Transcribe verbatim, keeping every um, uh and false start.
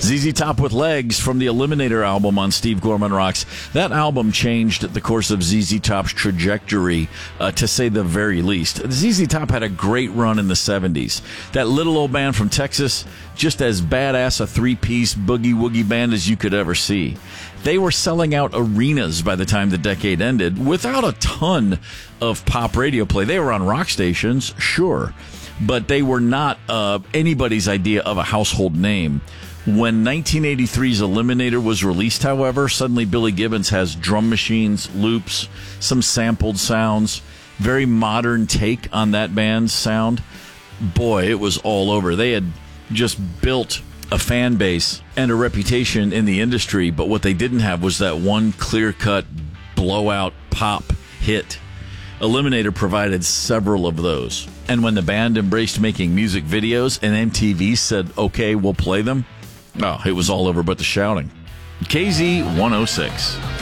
Z Z Top with Legs from the Eliminator album on Steve Gorman Rocks. That album changed the course of Z Z Top's trajectory, uh, to say the very least. Z Z Top had a great run in the seventies. That little old band from Texas, just as badass a three-piece boogie-woogie band as you could ever see. They were selling out arenas by the time the decade ended without a ton of pop radio play. They were on rock stations, sure, but they were not uh, anybody's idea of a household name. When nineteen eighty-three's Eliminator was released, however, suddenly Billy Gibbons has drum machines, loops, some sampled sounds, very modern take on that band's sound. Boy, it was all over. They had just built a fan base and a reputation in the industry, but what they didn't have was that one clear-cut blowout pop hit. Eliminator provided several of those. And when the band embraced making music videos and M T V said, okay, we'll play them, oh, it was all over but the shouting. K Z one oh six.